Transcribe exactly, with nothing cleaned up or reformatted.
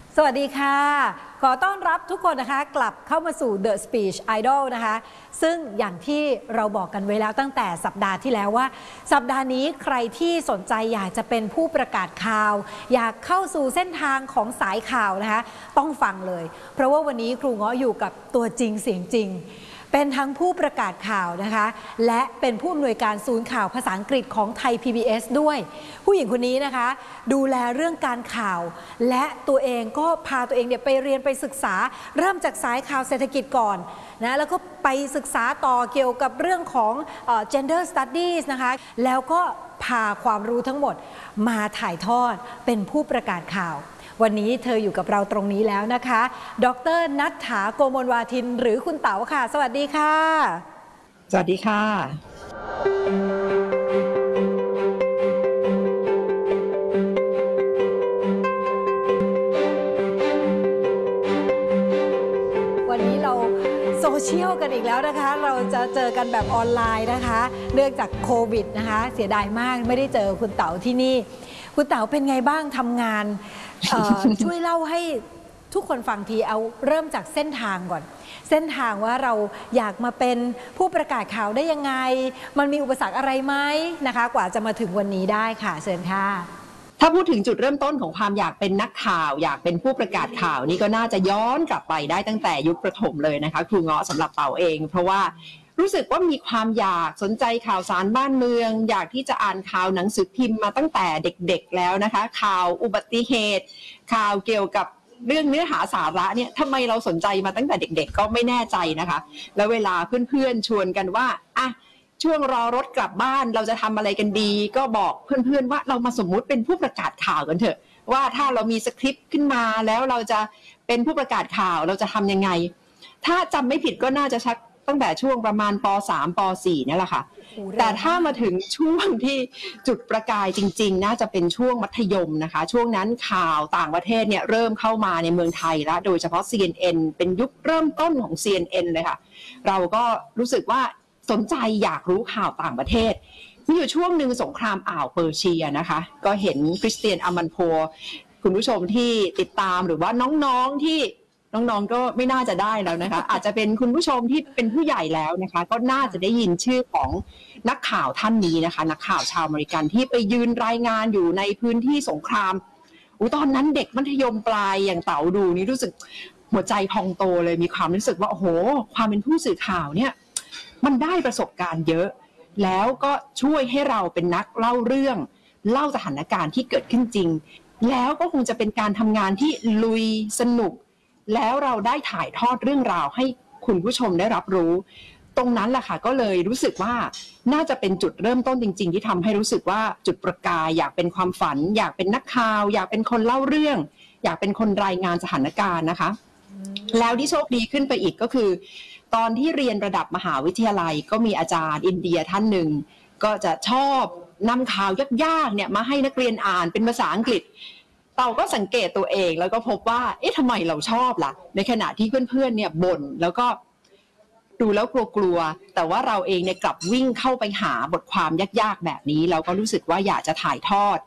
สวัสดีค่ะขอต้อนรับทุกคนนะคะกลับเข้ามาสู่ The Speech Idol นะคะซึ่งอย่างที่เราบอกกันไว้แล้วตั้งแต่สัปดาห์ที่แล้วว่าสัปดาห์นี้ใครที่สนใจอยากจะเป็นผู้ประกาศข่าวอยากเข้าสู่เส้นทางของสายข่าวนะคะต้องฟังเลยเพราะว่าวันนี้ครูเงาะอยู่กับตัวจริงเสียงจริงเป็นทั้งผู้ประกาศข่าวนะคะและเป็นผู้อำนวยการศูนย์ข่าวภาษาอังกฤษของไทย พี บี เอส ด้วยผู้หญิงคนนี้นะคะดูแลเรื่องการข่าวและตัวเองก็พาตัวเองเนี่ยไปเรียนไปศึกษาเริ่มจากสายข่าวเศรษฐกิจก่อนนะแล้วก็ไปศึกษาต่อเกี่ยวกับเรื่องของเอ่อ gender studies นะคะแล้วก็พาความรู้ทั้งหมดมาถ่ายทอดเป็นผู้ประกาศข่าววันนี้เธออยู่กับเราตรงนี้แล้วนะคะดร.ณัฐฐา โกมลวาทินหรือคุณเต๋าค่ะสวัสดีค่ะสวัสดีค่ะวันนี้เราโซเชียลกันอีกแล้วนะคะเราจะเจอกันแบบออนไลน์นะคะเนื่องจากโควิดนะคะเสียดายมากไม่ได้เจอคุณเต๋าที่นี่คุณเต๋าเป็นไงบ้างทำงาน ช่วยเล่าให้ทุกคนฟังทีเอาเริ่มจากเส้นทางก่อนเส้นทางว่าเราอยากมาเป็นผู้ประกาศข่าวได้ยังไงมันมีอุปสรรคอะไรไหมนะคะกว่าจะมาถึงวันนี้ได้ค่ะเชิญค่ะถ้าพูดถึงจุดเริ่มต้นของความอยากเป็นนักข่าวอยากเป็นผู้ประกาศข่าวนี่ก็น่าจะย้อนกลับไปได้ตั้งแต่ยุคประถมเลยนะคะครูเงาะสำหรับเต๋าเองเพราะว่ารู้สึกว่ามีความอยากสนใจข่าวสารบ้านเมืองอยากที่จะอ่านข่าวหนังสือพิมพ์มาตั้งแต่เด็กๆแล้วนะคะข่าวอุบัติเหตุข่าวเกี่ยวกับเรื่องเนื้อหาสาระเนี่ยทำไมเราสนใจมาตั้งแต่เด็กๆก็ไม่แน่ใจนะคะแล้วเวลาเพื่อนๆชวนกันว่าอ่ะช่วงรอรถกลับบ้านเราจะทำอะไรกันดีก็บอกเพื่อนๆว่าเรามาสมมุติเป็นผู้ประกาศข่าวกันเถอะว่าถ้าเรามีสคริปต์ขึ้นมาแล้วเราจะเป็นผู้ประกาศข่าวเราจะทำยังไงถ้าจำไม่ผิดก็น่าจะชักตั้งแต่ช่วงประมาณป สาม ป สี่ นี่แหละค่ะแต่ถ้ามาถึงช่วงที่จุดประกายจริงๆน่าจะเป็นช่วงมัธยมนะคะช่วงนั้นข่าวต่างประเทศเนี่ยเริ่มเข้ามาในเมืองไทยแล้วโดยเฉพาะ ซี เอ็น เอ็น เป็นยุคเริ่มต้นของ ซี เอ็น เอ็น เลยค่ะเราก็รู้สึกว่าสนใจอยากรู้ข่าวต่างประเทศมีอยู่ช่วงหนึ่งสงครามอ่าวเปอร์เซียนะคะก็เห็นคริสเตียนอามันโพคุณผู้ชมที่ติดตามหรือว่าน้องๆที่น้องๆก็ไม่น่าจะได้แล้วนะคะอาจจะเป็นคุณผู้ชมที่เป็นผู้ใหญ่แล้วนะคะก็น่าจะได้ยินชื่อของนักข่าวท่านนี้นะคะนักข่าวชาวอเมริกันที่ไปยืนรายงานอยู่ในพื้นที่สงครามอุ๊ยตอนนั้นเด็กมัธยมปลายอย่างเต๋าดูนี่รู้สึกหัวใจพองโตเลยมีความรู้สึกว่าโอ้โหความเป็นผู้สื่อข่าวเนี่ยมันได้ประสบการณ์เยอะแล้วก็ช่วยให้เราเป็นนักเล่าเรื่องเล่าสถานการณ์ที่เกิดขึ้นจริงแล้วก็คงจะเป็นการทำงานที่ลุยสนุกแล้วเราได้ถ่ายทอดเรื่องราวให้คุณผู้ชมได้รับรู้ตรงนั้นแหละค่ะก็เลยรู้สึกว่าน่าจะเป็นจุดเริ่มต้นจริงๆที่ทำให้รู้สึกว่าจุดประกายอยากเป็นความฝันอยากเป็นนักข่าวอยากเป็นคนเล่าเรื่องอยากเป็นคนรายงานสถานการณ์นะคะแล้วที่โชคดีขึ้นไปอีกก็คือตอนที่เรียนระดับมหาวิทยาลัยก็มีอาจารย์อินเดียท่านหนึ่งก็จะชอบนำข่าวยากๆเนี่ยมาให้นักเรียนอ่านเป็นภาษาอังกฤษเราก็สังเกตตัวเองแล้วก็พบว่าเอ๊ะทำไมเราชอบล่ะในขณะที่เพื่อนๆเนี่ยบ่นแล้วก็ดูแล้วกลัวๆแต่ว่าเราเองเนี่ยกลับวิ่งเข้าไปหาบทความยากๆแบบนี้เราก็รู้สึกว่าอยากจะถ่ายทอด